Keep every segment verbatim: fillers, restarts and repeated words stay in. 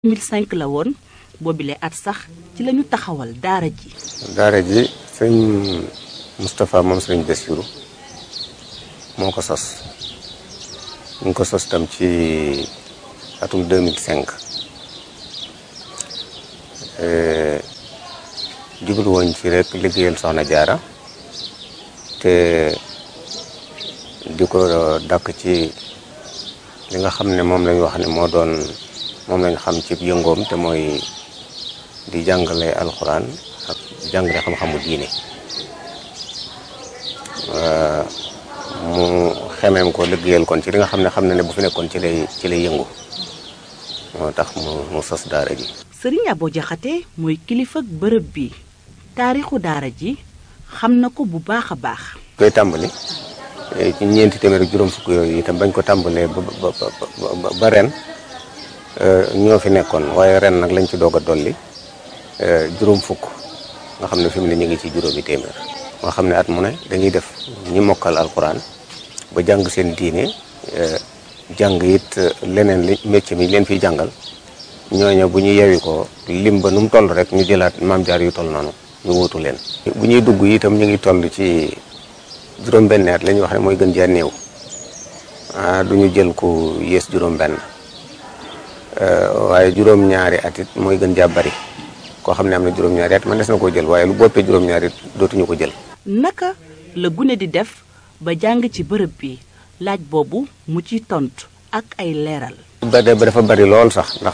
deux mille cinq la woon boobile at sax ci lañu taxawal daara ji. daara ji sëñ Moustapha moom sëñ Bassirou moo ko sos ñu ngi ko sos tam ci atum deux mille cinq jublu woon ci rek liggéeyal Soxna Jaara te di ko dàkk ci li nga xam ne moom lañu wax ne moo doon moom lañu xam ci yëngoom te mooy di jàngale alxuraan ak jàngale xam-xamu diine mu xemeem ko liggéeyal kon ci li nga xam ne xam na ne bu fi nekkoon ci lay ci lay yëngu moo tax mu mu sos daara ji. Sëriñ Abo Jaxate mooy kilifa ak bërëb bi taarixu daara ji xam na ko bu baax a baax. koy tàmbali ci ñeenti téeméer ak juróom fukk yooyu itam bañ ko tàmbalee ba ba ba ren ñoo fi nekkoon waaye ren nag lañ ci doog a dolli juróom fukk nga xam ne fi mu ne ñu ngi ci juróomi téeméer. nga xam ne at mu ne dañuy def ñi mokkal alxuraan ba jàng seen diine jàng it leneen li métier mi leen fiy jàngal ñooñu bu ñu yewi ko lim ba nu mu toll rek ñu jëlaat maam jaar yu toll noonu ñu wuutu leen. bu ñuy dugg itam ñu ngi toll ci juróom-benn at la ñuy wax ne mooy gën jaa néew ah du ñu jël ku yées juróom-benn waaye juróom-ñaari at it mooy gën jaa bari koo xam ne am na juróom-ñaari at man des na koo jël waaye lu boppee juróom-ñaari it dootuñu ko jël. naka la gune di def ba jàng ci bërëb bi laaj boobu mu ciy tontu ak ay leeral. ba dafa bari lool sax ndax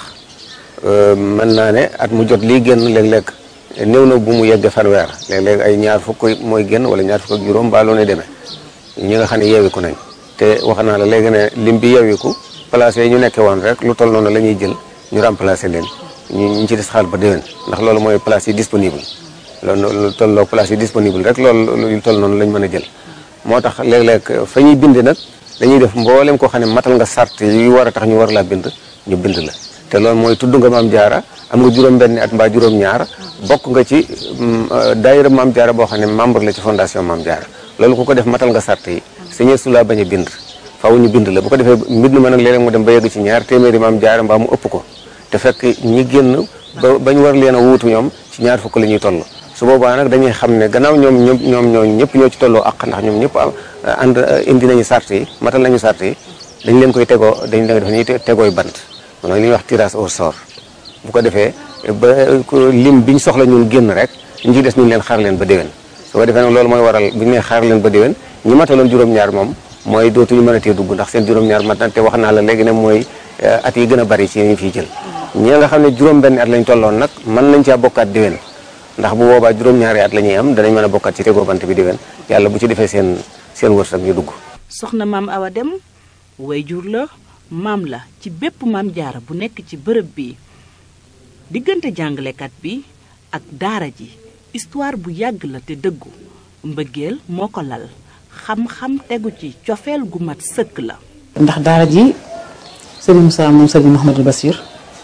mën naa ne at mu jot lii génn léeg-léeg néew na bu mu yegg fanweer léeg-léeg ay ñaar fukk mooy génn wala ñaar fukk ak juróom baaloo ne demee ñi nga xam ne yeewiku nañ te wax naa la léegi ne lim bi yeewiku place yi ñu nekkee woon rek lu toll noonu la ñuy jël ñu remplacer leen ñu ñu ci des xaal ba déwén ndax loolu mooy place yi disponible loolu lu tolloo place yi disponible rek loolu lu toll noonu lañ mën a jël moo tax léeg-léeg fa ñuy bind nag dañuy def mboolem koo xam ne matal nga sart yu war a tax ñu war laa bind ñu bind la te loolu mooy tudd nga maam jaara am nga juróom-benni at mbaa juróom-ñaar bokk nga ci daayira maam jaara boo xam ne membre la ci fondation maam jaara loolu ku ko def matal nga sart yi sañee su laa bañ a bind faaw ñu bind la bu ko defee mbind ma nag léeg-léeg mu dem ba yegg ci ñaar téeméeri maam jaara mbaa mu ëpp ko te fekk ñi génn ba bañ war leen a wuutu ñoom ci ñaar fukk la ñuy toll su boobaa nag dañuy xam ne gannaaw ñoom ñoom ñoom ñoo ñëpp ñoo ci tolloo ak ndax ñoom ñëpp ànd indi nañu sart yi matal nañu sart yi dañ leen koy tegoo dañ leen def ni tegooy bant mooy li ñuy wax tirage au sort bu ko defee ba lim biñ soxla ñun génn rek ñu ci des ñu leen xaar leen ba déwén su ko defee nag loolu mooy waral bu ñu nee xaar leen ba déwén ñi mataloon juróom-ñaar moom mooy dootuñu mën a tee dugg ndax seen juróom-ñaar mat na te wax naa la léegi ne mooy at yi gën a bari ci ñu fiy jël ñi nga xam ne juróom-benn at lañ tolloon nag mën nañ caa bokkaat déwén ndax bu boobaa juróom-ñaari at la ñuy am danañ mën a bokkaat ci tegoo bant bi déwén yàlla bu ci defee seen seen wërsëg ñu dugg. soxna maam Awa Dem wayjur la maam la ci bépp maam jaara bu nekk ci bërëb bi diggante jàngalekat bi ak daara ji histoire bu yàgg la te dëggu mbëggeel moo ko lal xam-xam tegu ci cofeel gu mat sëkk la. ndax daara ji sëriñ Moussa moom sëriñ Mouhamadou Bassir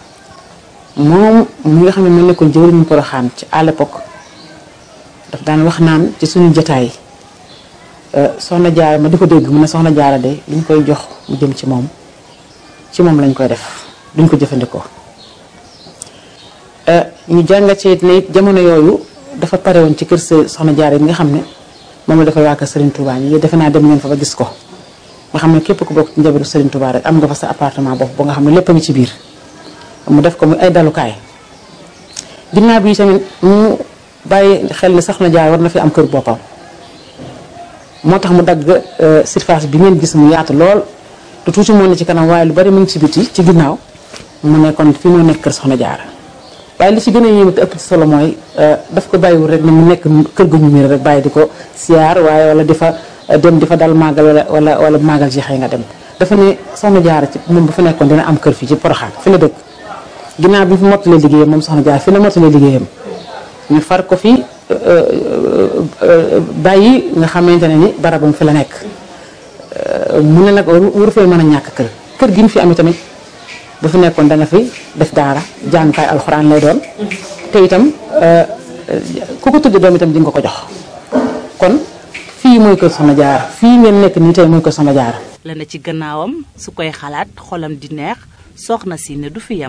moom mi nga xam ne moo nekkoon jëwriñu Poroxaan ci à l'époque daf daan wax naan ci suñu jotaay soxna jaara ma di ko dégg mu ne soxna jaara de li ñu koy jox mu jëm ci moom ci moom lañ koy def duñ ko jëfandikoo ñu jàngat ci ne it jamono yooyu dafa pare woon ci kër soxna jaara yi nga xam ne moom la dafa waa kër Serigne Touba ñi defe naa dem ngeen fa ba gis ko nga xam ne képp ku bokk ci njabootu Serigne Touba rek am nga fa sa appartement bopp ba nga xam ne lépp a ngi ci biir mu def ko muy ay dalukaay ginnaaw bi tamit mu bàyyi xel ne soxna jaara war na fi am kër boppam moo tax mu dagg surface bi ngeen gis mu yaatu lool te tuuti moo ne ci kanam waaye lu bari mu ngi ci biti ci ginnaaw mu ne kon fi moo nekk kër soxna jaara waaye li ci gën a yéeme te ëpp ci solo mooy daf ko bàyyiwul rek ne mu nekk kër gu ñu miir rek bàyyi di ko siyaar waaye wala di fa dem di fa dal màggal wala wala wala màggal ji xëy nga dem dafa ne soxna jaara ci moom bu fa nekkoon dina am kër fii ci Poroxaan fi la dëkk ginnaaw bi fi mottalee liggéeyam moom soxna jaara fi la mottalee liggéeyam ñu far ko fi bàyyi nga xamante ne ni barabam fi la nekk mu ne nag waru fee mën a ñàkk kër kër gi mu fi am tamit bu fi nekkoon dana fi def daara jàngukaay alxuraan lay doon te itam ku ko tudd doom itam di nga ko jox kon fii mooy kër soxna jaara fii ngeen nekk nii tey mooy kër soxna jaara la na ci gannaawam su koy xalaat xolam di neex soxna si ne du fi yam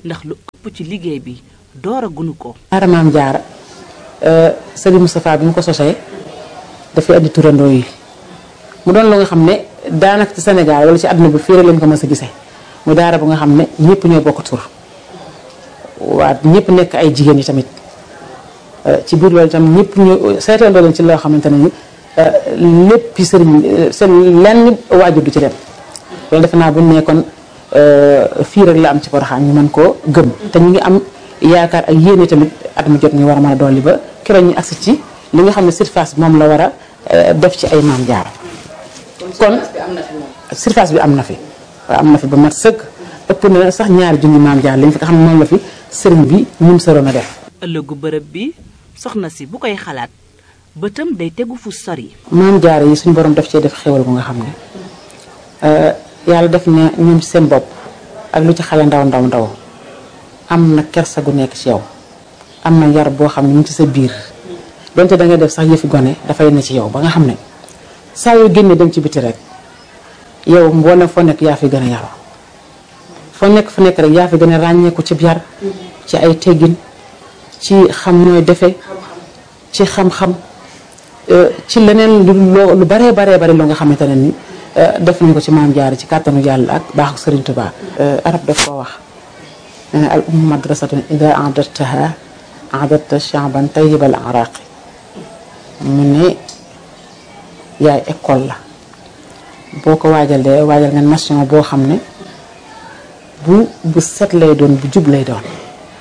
ndax lu ëpp ci liggéey bi door a gunu ko. daara Maam Jaara Sëriñ Moustapha bi mu ko sosee dafay andi turandoo yi mu doon lu nga xam ne daanaka ci Sénégal wala ci àdduna bi fii rek lañ ko mës a gisee mu daara bu nga xam ne ñëpp ñoo bokk tur waa ñëpp nekk ay jigéen yi tamit ci biir loolu itam ñëpp ñu seetandoo leen ci loo xamante ne ni lépp sëriñ seen lenn waajur du ci dem loolu defe naa bu ñu nekkoon fii rek la am ci Porokhane ñu mën koo gëm te ñu ngi am yaakaar ak yéene tamit at mu jot ñu war a mën a dolli ba keroog ñu agsi ci li nga xam ne surface bi moom la war a def ci ay Maam Jaara kon surface bi am na fi waaw am na fi ba mat sëkk ëpp na sax ñaari junni Maam Jaara lañ fi nga xam ne moom la fi sëriñ bi ñun soroon a def. ëllëgu bërëb bi soxna si bu koy xalaat bëtam day tegu fu sori. Maam Jaara yi suñu borom daf cee def xéwal bu nga xam ne yàlla def na ñoom ci seen bopp ak lu ci xale ndaw ndaw ndaw am na kersa gu nekk ci yow am na yar boo xam ne mu ngi ci sa biir donte da nga def sax yëfi gone dafay ne ci yow ba nga xam ne saa yoo génnee dem ci biti rek yow mboolem foo nekk yaa fi gën a yaru foo nekk fa nekk rek yaa fi gën a ràññeeku ci yar ci ay teggin ci xam nooy defe ci xam-xam ci leneen lu lu baree baree bari loo nga xamante ne ni def nañ ko ci Maam Jaara ci kàttanu yàlla ak baaxu Sëriñ Tuubaa. arab daf koo wax nee na al ummu madrasatun ida a'dadtaha a'dadta sha'ban tayyibal araqi mu ne yaay école la boo ko waajalee waajal nga nation boo xam ne bu bu set lay doon bu jub lay doon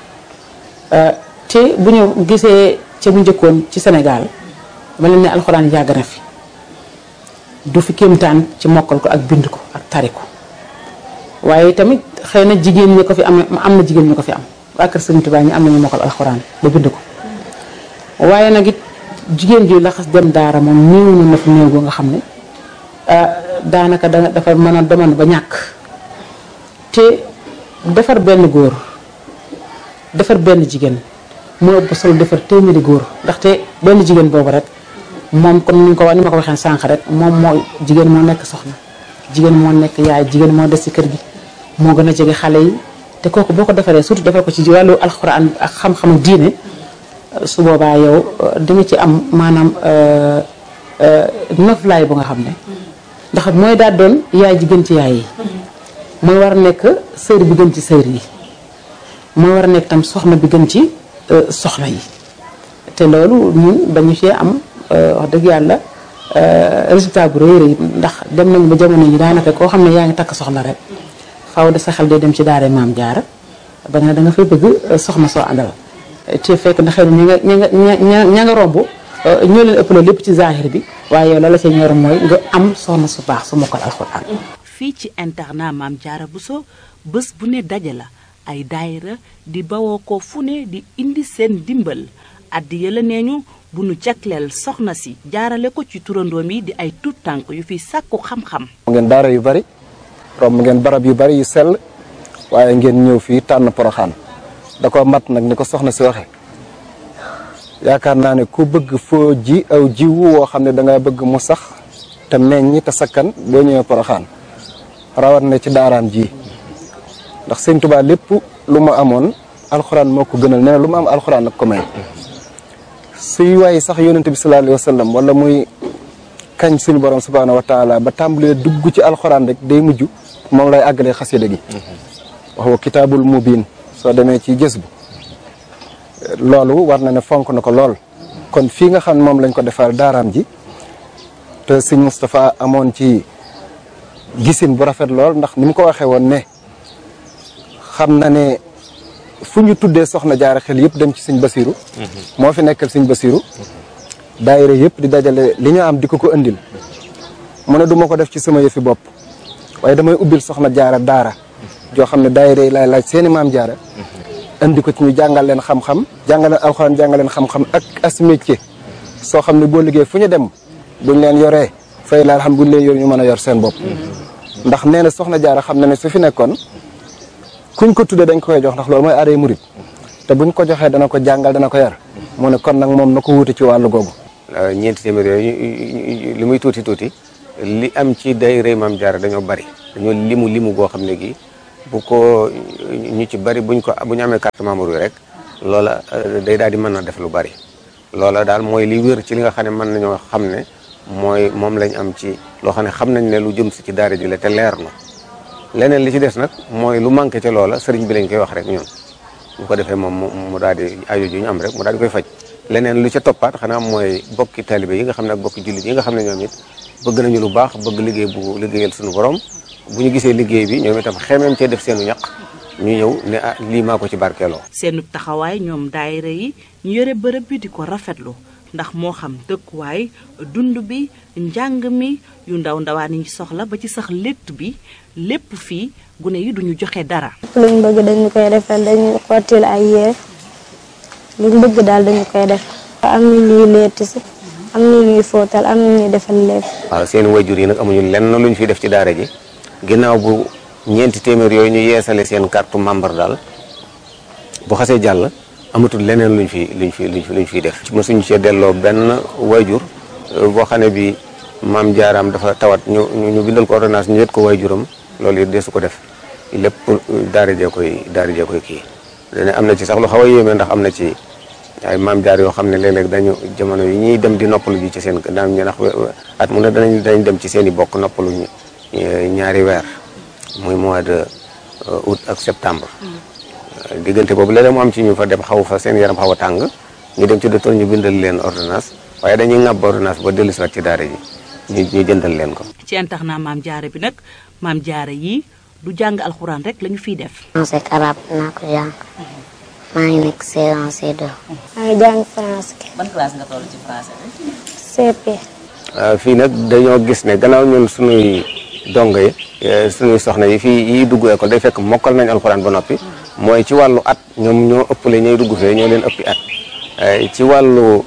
te bu ñu gisee ca bu njëkkoon ci Sénégal ma leen ne alxuraan yàgg na fi du fi kéemtaan ci mokkal ko ak bind ko ak tari ko waaye tamit xëy na jigéen ñi ko fi am am na jigéen ñi ko fi am waa kër Sëriñ Tuubaa ñi am nañu mokkal alxuraan ba bind ko waaye nag it jigéen ji la xas dem daara moom néew na fi néew boo nga xam ne daanaka da dafa mën a demoon ba ñàkk te defar benn góor defar benn jigéen moo ëpp solo defar téeméeri góor ndaxte benn jigéen boobu rek moom comme ni nga ko wax ni ma ko waxee sànq rek moom moo jigéen moo nekk soxna jigéen moo nekk yaay jigéen moo des ci kër gi moo gën a jege xale yi te kooku boo ko defaree surtout defar ko ci wàllu alxuraan ak xam-xamu diine su boobaa yow di nga ci am maanaam noflaay bu nga xam ne ndax mooy daal doon yaay ji gën ci yaay yi mooy war a nekk sër bi gën ci sër yi mooy war a nekk tam soxna bi gën ci soxna yi te loolu ñun dañu cee am wax dëgg yàlla résultat bu rëy rëy ndax dem nañu ba jamono yi daanaka koo xam ne yaa ngi takk soxna rek faaw de sa xel day dem ci daara Maam Jaara ba nga da nga fay bëgg soxna soo àndal te fekk na xëy na ña nga ña nga ña nga romb ñoo leen ëpp la lépp ci zahir bi waaye yow la la ca ñor mooy nga am soxna su baax su mokkal alxuraan. fii ci internat Maam Jaara Bousso bés bu ne daje la ay daayira di bawoo ko fu ne di indi seen dimbal addi yëla nee ñu bu nu jagleel soxna si jaarale ko ci turandoom yi di ay tuut tànk yu fi sàkku xam-xam. ngeen daara yu bari romb ngeen barab yu bari yu sell waaye ngeen ñëw fii tànn Porokhane da ko mat nag ni ko soxna si waxe yaakaar naa ne ku bëgg foo ji aw jiwu woo xam ne da nga bëgg mu sax te meññ te sakkan boo ñëwee Porokhane rawat na ci daaraam ji ndax Sëñ Tuubaa lépp lu ma amoon alxuraan moo ko gënal nee na lu ma am alxuraan nag ko may suy waaye sax yonent bi sallallahu alayhi wa sallam wala muy kañ suñu borom subhaanahu wa taala ba tàmbalee dugg ci alxuraan rek day mujj moom lay àggalee xasida gi wax wa kitaabul mubiin soo demee ci gës bu loolu war na ne fonk na ko lool kon fii nga xam ne moom lañ ko defal daaraam ji te sëñ Moustapha amoon ci gisin bu rafet lool ndax ni mu ko waxee woon ne xam na ne fu ñu tuddee soxna jaara xel yëpp dem ci sëñ Basiru moo fi nekkal sëñ Basiru daayira yëpp di dajale li ñu am di ko ko indil mu ne du ma ko def ci sama yëfi bopp waaye damay ubbil soxna jaara daara joo xam ne daayira yi laay laaj seeni maam jaara indi ko ci ñu jàngal leen xam-xam jàngal leen alxuraan jàngal leen xam-xam ak as métier soo xam ne boo liggéey fu ñu dem buñ leen yoree fay la xam buñ leen yor ñu mën a yor seen bopp ndax nee na soxna jaara xam na ne su fi nekkoon kuñ ko tuddee dañ ko koy jox ndax loolu mooy aaday murit te buñ ko joxee dana ko jàngal dana ko yar mu ne kon nag moom na ko wuute ci wàllu googu. ñeenti téeméer yooyu li muy tuuti tuuti li am ci daayira Maam Jaara dañoo bari dañoo limu limu goo xam ne gi bu ko ñu ci bari buñ ko bu ñu amee carte membre yi rek loola day daal di mën a def lu bari loola daal mooy li wér ci li nga xam ne mën nañoo xam ne mooy moom lañ am ci loo xam ne xam nañ ne lu jëm si ci daara ji la te leer na leneen li ci des nag mooy lu manqué ca loola sëriñ bi lañ koy wax rek ñun bu ko defee moom mu daal di aajo ju ñu am rek mu daal di koy faj leneen lu ca toppaat xanaa mooy bokki taalibe yi nga xam ne ak bokki jullit yi nga xam ne ñoom it bëgg nañu lu baax bëgg liggéey bu liggéeyal suñu borom bu ñu gisee liggéey bi ñoom itam xemeem cee def seenu ñaq ñu ñëw ne ah lii maa ko ci barkeeloo. seenu taxawaay ñoom daayira yi ñu yore bërëb bi di ko rafetlu ndax moo xam dëkkuwaay dund bi njàng mi yu ndaw ndawaan yi soxla ba ci sax létt bi lépp fii gune yi duñu joxe dara. luñ bëgg dañu koy defal dañu xottil ay yére luñ bëgg daal dañu koy def am na ñuy letti si am na ñuy fóotal am na ñuy defal lépp. waaw seen wayjur yi nag amuñu lenn luñ fi def ci daara ji ginnaaw bu ñeenti téeméer yooyu ñu yeesale seen carte membre daal bu xasee jàll amatul leneen luñ fi luñ fi luñ fi luñ fiy def. mosuñu cee delloo benn wayjur boo xam ne bi maam jaaraam dafa tawat ñu ñu bindal ko ordonnance ñu yët ko wayjuram loolu it desu ko def lépp daara jee koy daara jee koy kii. dana am na ci sax lu xaw a yéeme ndax am na ci ay maam jaar yoo xam ne léeg-léeg dañu jamono yi ñuy dem di noppalu ji ci seen daan ñu ndax at mu ne danañ dañ dem ci seen i bokk noppalu ñaari weer muy mois de août ak septembre. diggante boobu léeg-léeg mu am ci ñu fa dem xaw fa seen yaram xaw a tàng ñu dem ci docteur ñu bindal leen ordonnance waaye dañuy ŋàbb ordonnance ba dellusiwaat ci daara ji ñu ñu jëndal leen ko. ci internat maam jaara bi nag maam jaara yi du jàng alxuraan rek lañu fiy def. français ak arabe naa ko jàng maa ngi nekk C un C deux. maa ngi jàng français. ban classe nga toll ci français bi. C P. fii nag dañoo gis ne gannaaw ñun sunuy dongo yi sunuy soxna yi fii yi dugg école day fekk mokkal nañ alxuraan ba noppi mooy ci wàllu at ñoom ñoo ëppale ñooy dugg fee ñoo leen ëppi at ci wàllu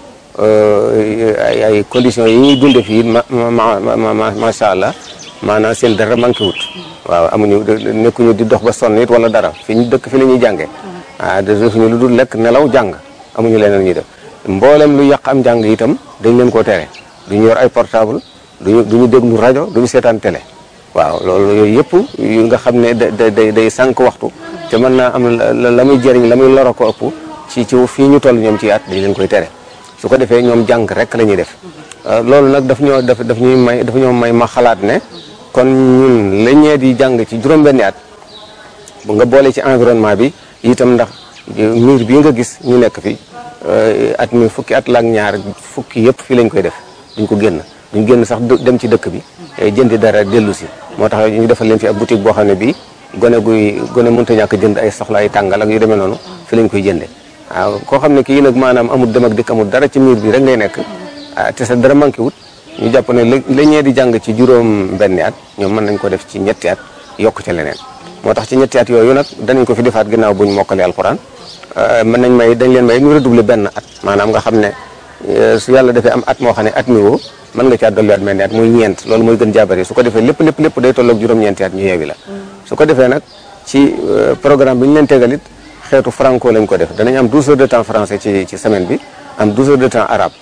ay ay conditions yi ñuy dunde fii ma ma ma macha allah maanaam seen dara manqué wut. waaw amuñu nekkuñu di dox ba sonn it wala dara fi ñu dëkk fi la ñuy jàngee ah defuñu lu dul lekk nelaw jàng amuñu leneen ñuy def mboolem lu yàq am jàng itam dañ leen koo tere duñu yor ay portable duñu duñu déglu rajo duñu seetaan télé waaw loolu yooyu yëpp yu nga xam ne da day day sànq waxtu te mën naa am la muy jëriñ la muy loro ko ëpp ci ci fii ñu toll ñoom ci at dañ leen koy tere su ko defee ñoom jàng rek la ñuy def loolu nag daf ñoo daf daf ñuy may daf ñoo may ma xalaat ne kon ñun lañee di jàng ci juróom-benni at bu nga boole ci environnement bi itam ndax miir bii nga gis ñu nekk fi at mi fukki at la ak ñaar fukki yëpp fii lañ koy def duñ ko génn duñ génn sax dem ci dëkk bi jëndi dara dellu si moo tax ñu defal leen fi ab boutique boo xam ne bii gone guy gone mënta ñàkk jënd ay soxla ay tàngal ak yu demee noonu fi lañ koy jënde waaw koo xam ne kii nag maanaam amul dem ak dikk amul dara ci miir bi rek ngay nekk te sa dara manqué wut ñu jàpp ne la ñee di jàng ci juróom benni at ñoom mën nañ ko def ci ñetti at yokk ca leneen moo tax ci ñetti at yooyu nag danañ ko fi defaat ginnaaw buñ mokkalee alxuraan mën nañ may dañ leen may ñu redoubler benn at maanaam nga xam ne su yàlla defee am at moo xam ne at mi woo mën nga caa dolliwaat mel ni at muy ñeent loolu mooy gën jaabari su ko defee lépp lépp lépp day tolloog juróom-ñeenti at ñu yeewi la su ko defee nag ci programme bi ñu leen tegalit xeetu franco lañ ko def danañ am douze heures de temps français ci ci semaine bi am douze heures de temps arabe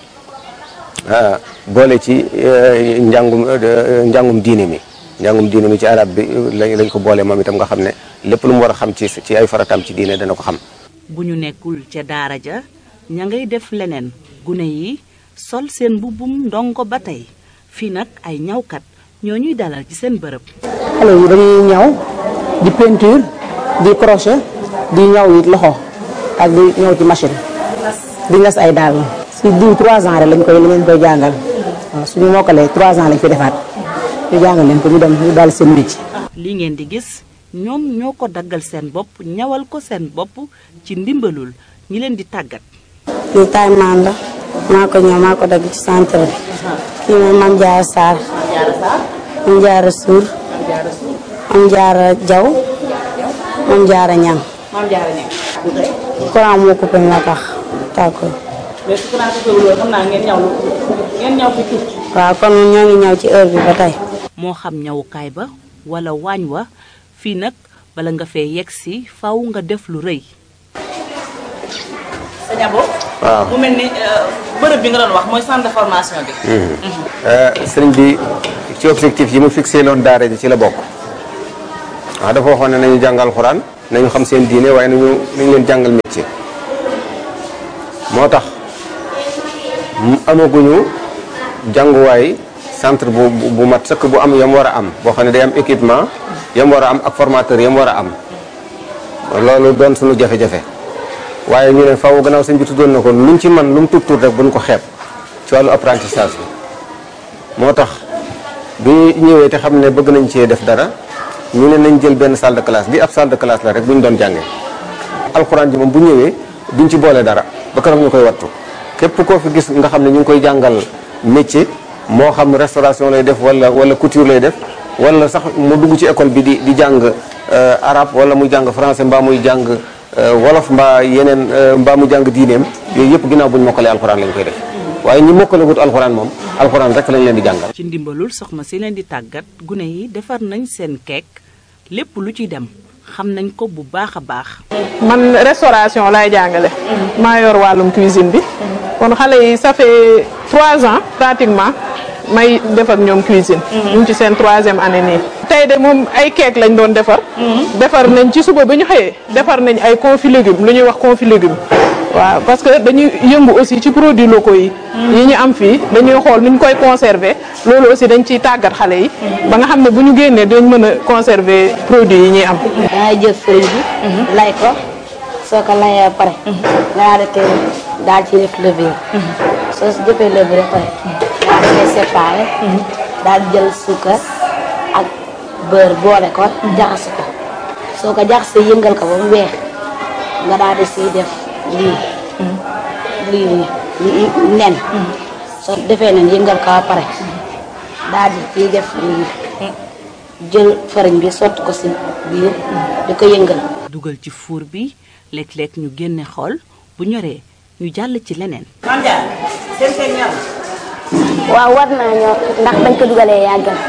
boole ci njàngum njàngum diine mi njàngum diine mi ci arab bi lañ ko boole moom itam nga xam ne lépp lu mu war a xam ci ci ay farataam ci diine dana ko xam. bu ñu nekkul ca daara ja ña ngay def leneen gune yi sol seen mbubbum ndongo ba tey fii nag ay ñawkat ñoo ñuy dalal ci seen bërëb. xale yi dañuy ñaw di peinture di crochet di ñaw it loxo ak di ñaw ci machine di ngas ay daal. si diw trois ans rek lañ koy lañ koy jàngal waaw suñu mokkalee trois ans lañ fi defaat ñu jàngal leen ko ñu dem ñu daal seen métier. li ngeen di gis ñoom ñoo ko daggal seen bopp ñawal ko seen bopp ci ndimbalul ñi leen di tàggat. lii taay maan la maa ko ñëw maa ko dagg ci centre bi. kii mooy Mame Diarra Sarr. Mame Diarra Suur. Mame Diarra Jaw. Mame Diarra Ñang. Mame Diarra Ñang. courant moo coupé moo tax tàkkul. mais su courant coupé wul xam naa ngeen ñaw ngeen ñaw fi tuuti. waaw kon ñoo ngi ñaw ci heure bi ba tey. moo xam ñawukaay ba wala waañ wa fii nag bala nga fee yegg si faw nga def lu rëy. sa ñabo. waaw mu mel ni bërëb bi nga doon wax mooy centre de formation bi. sëriñ bi ci objectif yi mu fixé loon daara ji ci la bokk waaw dafa waxoon ne nañu jàngal alxuraan nañu xam seen diine waaye nañu nañu leen jàngal métier moo tax amaguñu jànguwaay centre bu bu mat sëkk bu am yam war a am boo xam ne day am équipement yam war a am ak formateur yam war a am loolu doon suñu jafe-jafe waaye ñu ne faaw gannaaw sëñ bi tuddoon na ko luñ ci man lu mu tuut tuut rek buñ ko xeeb ci wàllu apprentissage bi moo tax bi ñëwee te xam ne bëgg nañ cee def dara ñu ne nañ jël benn salle de classe bi ab salle de classe la rek bu ñu doon jàngee alxuraan ji moom bu ñëwee duñ ci boole dara ba keroog ñu koy wattu képp koo fi gis nga xam ne ñu ngi koy jàngal métier moo xam restauration lay def wala wala couture lay def wala sax mu dugg ci école bi di di jàng arabe wala muy jàng français mbaa muy jàng wolof mbaa yeneen mbaa mu jàng diineem yooyu yëpp ginnaaw bu ñu mokkalee alxuraan lañ koy def waaye ñi mokkalagut alxuraan moom alxuraan rek lañ leen di jàngal. ci ndimbalul soxna si leen di tàggat gune yi defar nañ seen keek lépp lu ci dem xam nañ ko bu baax a baax. man restauration laay jàngale. maa yor wàllum cuisine bi. kon xale yi ça fait trois ans pratiquement may def ak ñoom cuisine. ñu ngi ci seen troisième année nii. tey de moom ay keek lañ doon defar. defar nañ ci suba bi ñu xëyee. defar nañ ay confit légumes lu ñuy wax confit légumes. waaw parce que dañuy yëngu aussi ci produits locaux yi. yi ñu am fii dañuy xool nu ñu koy conserver loolu aussi dañ ciy tàggat xale yi. ba nga xam ne bu ñu génnee dañ mën a conserver produits yi ñuy am. dangay jël fëriñ bi. lay ko soo ko layee ba pare. nga daal di koy daal ci def levure. soo si jëfee levure ba pare. daal di koy séparé. daal di jël suukar ak beurre boole ko. jaxase ko soo ko jaxasee yëngal ko ba mu weex nga daal di siy def. lii lii lii nen soo defee nen yëngal ko ba pare daal di ciy def lii jël fariñ bi sotti ko si biir di ko yëngal. dugal ci fuur bi léeg-léeg ñu génne xool bu ñoree ñu jàll ci leneen. waaw war naa ñor ndax bañ ko dugalee yàgg na.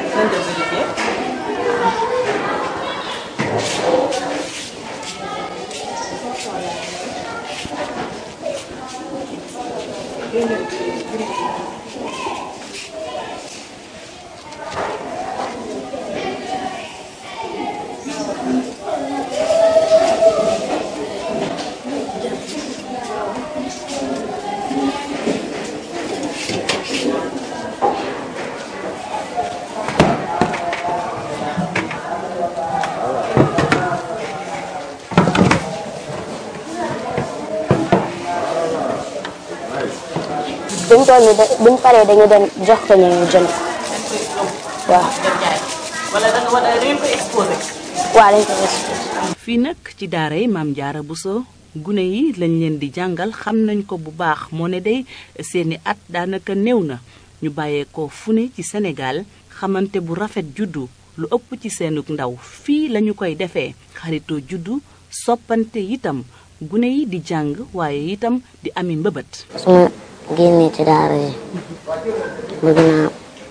buñ toll nii buñ paree dañu dem jox ko ñu jënd waaw. wala da nga war a dañ ko exposé. waaw dañ ko exposé. fii nag ci daara yi Maam Jaara Buso gune yi lañ leen di jàngal xam nañ ko bu baax moo ne day seeni at daanaka néew na ñu bàyyeekoo fu ne ci Sénégal xamante bu rafet juddu lu ëpp ci seenug ndaw fii lañu koy defee xaritoo juddu soppante itam gune yi di jàng waaye itam di ami mbëbët. génne ci daara yi bëgg naa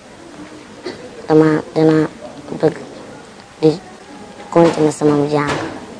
dama dina bëgg di continuer sama jàng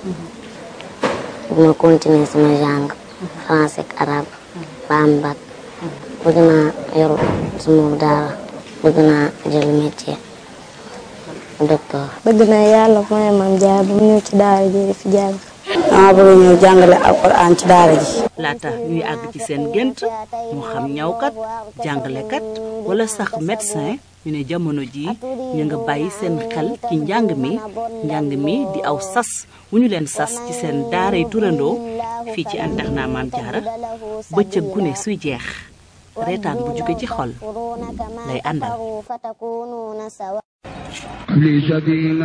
bëgg ma continuer sama jàng français ak arabe ba am bac bëgg naa yor sama daara bëgg naa jël métier docteur. bëgg naa yàlla mooy Maam Jaara bu mu ñëw ci daara ji di fi jàng. dama bëgg ñëw jàngale alxuraan ci daara ji. laata ñuy àgg ci seen gént moo xam ñawkat jàngalekat wala sax médecin ñu ne jamono ji ñu nga bàyyi seen xel ci njàng mi njàng mi di aw sas wu ñu leen sas ci seen daaray turandoo fii ci internat Maam Jaara bëccëg gune suy jeex reetaan bu jóge ci xol lay àndal.